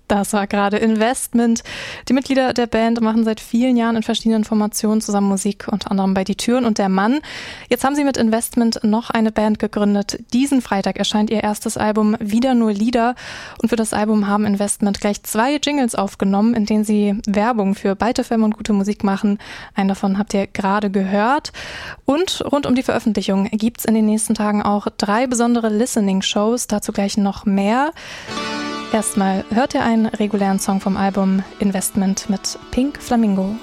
Das war gerade Investment. Die Mitglieder der Band machen seit vielen Jahren in verschiedenen Formationen zusammen Musik, unter anderem bei Die Türen und der Mann. Jetzt haben sie mit Investment noch eine Band gegründet. Diesen Freitag erscheint ihr erstes Album Wieder nur Lieder. Und für das Album haben Investment gleich 2 Jingles aufgenommen, in denen sie Werbung für Byte FM und gute Musik machen. Einen davon habt ihr gerade gehört. Und rund um die Veröffentlichung gibt's in den nächsten Tagen auch 3 besondere Listening-Shows. Dazu gleich noch mehr. Erstmal hört ihr einen regulären Song vom Album Investment mit Pink Flamingo.